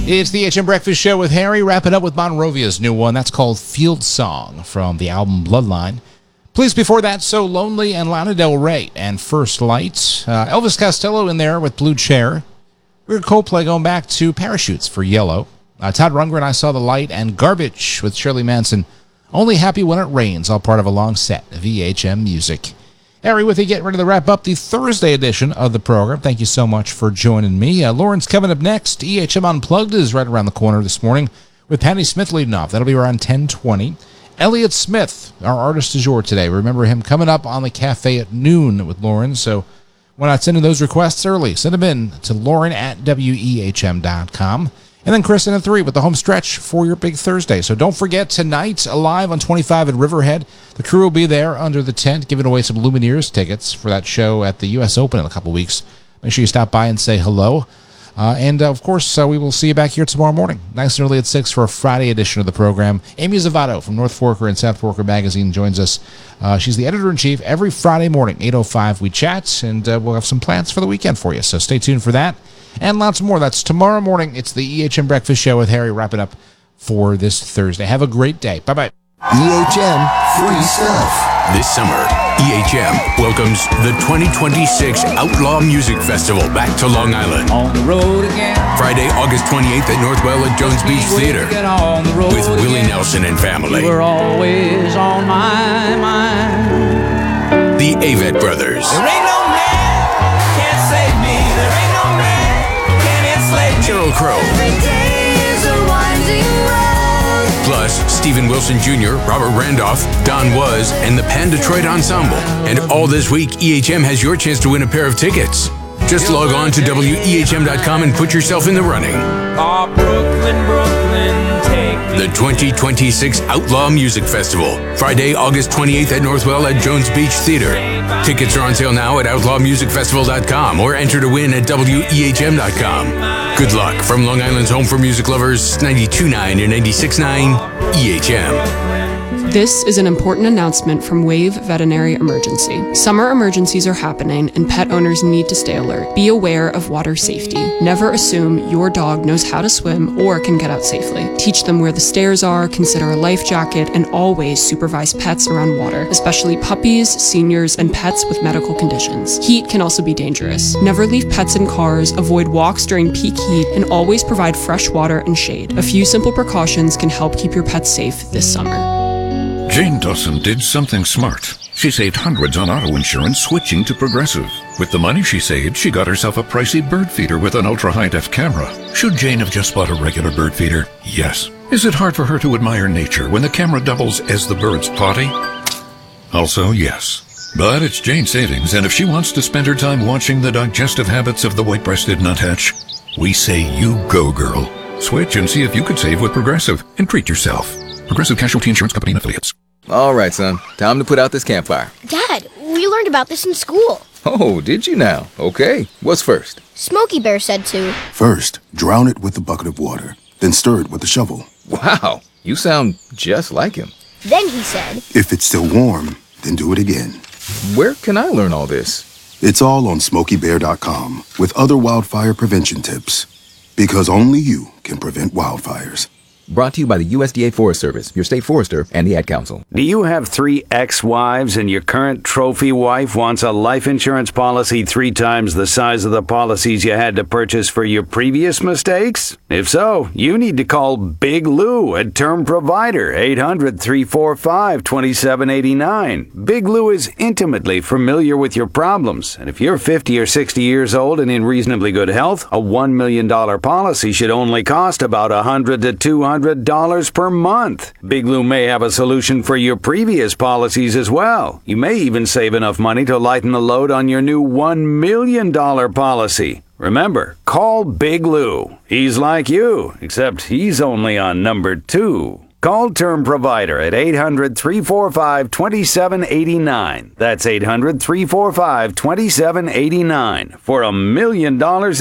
It's the HM Breakfast Show with Harry, wrapping up with Monrovia's new one. That's called Field Song from the album Bloodline. Please, before that, So Lonely and Lana Del Rey and First Light. Elvis Costello in there with Blue Chair. We heard Coldplay going back to Parachutes for Yellow. Todd Rundgren, I Saw the Light, and Garbage with Shirley Manson. Only Happy When It Rains, all part of a long set of VHM music. Harry with you, getting ready to wrap up the Thursday edition of the program. Thank you so much for joining me. Lauren's coming up next. EHM Unplugged is right around the corner this morning with Patty Smith leading off. That'll be around 10:20. Elliott Smith, our artist du jour today. Remember him coming up on the cafe at noon with Lauren, so why not send in those requests early? Send them in to lauren@wehm.com. And then Kristen at 3 with the home stretch for your big Thursday. So don't forget, tonight, Alive on 25 at Riverhead. The crew will be there under the tent, giving away some Lumineers tickets for that show at the U.S. Open in a couple weeks. Make sure you stop by and say hello. Of course, we will see you back here tomorrow morning, nice and early at 6 for a Friday edition of the program. Amy Zavato from North Forker and South Forker Magazine joins us. She's the editor-in-chief. Every Friday morning, 8:05, we chat, and we'll have some plans for the weekend for you. So stay tuned for that. And lots more. That's tomorrow morning. It's the EHM Breakfast Show with Harry, wrapping up for this Thursday. Have a great day. Bye-bye. EHM Free Stuff. This summer, EHM welcomes the 2026 Outlaw Music Festival back to Long Island. On the road again. Friday, August 28th at Northwell at Jones Beach Theater with Willie Nelson and family. You were always on my mind. The Avett Brothers. There ain't no man can't save me. There ain't no man can enslave me. Sheryl Crow. Every day is a winding road. Plus, Stephen Wilson Jr., Robert Randolph, Don Was, and the Pan Detroit Ensemble. And all this week, EHM has your chance to win a pair of tickets. Just log on to WEHM.com and put yourself in the running. Oh, Brooklyn, Brooklyn, take me. The 2026 Outlaw Music Festival. Friday, August 28th at Northwell at Jones Beach Theater. Tickets are on sale now at outlawmusicfestival.com or enter to win at WEHM.com. Good luck from Long Island's home for music lovers, 92.9 and 96.9 EHM. This is an important announcement from Wave Veterinary Emergency. Summer emergencies are happening and pet owners need to stay alert. Be aware of water safety. Never assume your dog knows how to swim or can get out safely. Teach them where the stairs are, consider a life jacket, and always supervise pets around water, especially puppies, seniors, and pets with medical conditions. Heat can also be dangerous. Never leave pets in cars, avoid walks during peak heat, and always provide fresh water and shade. A few simple precautions can help keep your pets safe this summer. Jane Dawson did something smart. She saved hundreds on auto insurance switching to Progressive. With the money she saved, she got herself a pricey bird feeder with an ultra-high-def camera. Should Jane have just bought a regular bird feeder? Yes. Is it hard for her to admire nature when the camera doubles as the bird's potty? Also, yes. But it's Jane's savings, and if she wants to spend her time watching the digestive habits of the white-breasted nuthatch, we say you go, girl. Switch and see if you could save with Progressive and treat yourself. Progressive Casualty Insurance Company and Affiliates. All right, son. Time to put out this campfire. Dad, we learned about this in school. Oh, did you now? Okay. What's first? Smokey Bear said to. First, drown it with a bucket of water, then stir it with a shovel. Wow, you sound just like him. Then he said. If it's still warm, then do it again. Where can I learn all this? It's all on SmokeyBear.com with other wildfire prevention tips. Because only you can prevent wildfires. Brought to you by the USDA Forest Service, your state forester, and the Ad Council. Do you have 3 ex-wives and your current trophy wife wants a life insurance policy 3 times the size of the policies you had to purchase for your previous mistakes? If so, you need to call Big Lou at Term Provider, 800-345-2789. Big Lou is intimately familiar with your problems, and if you're 50 or 60 years old and in reasonably good health, a $1 million policy should only cost about $100 to $200 per month. Big Lou may have a solution for your previous policies as well. You may even save enough money to lighten the load on your new $1 million policy. Remember, call Big Lou. He's like you, except he's only on number 2. Call Term Provider at 800-345-2789. That's 800-345-2789 for $1 million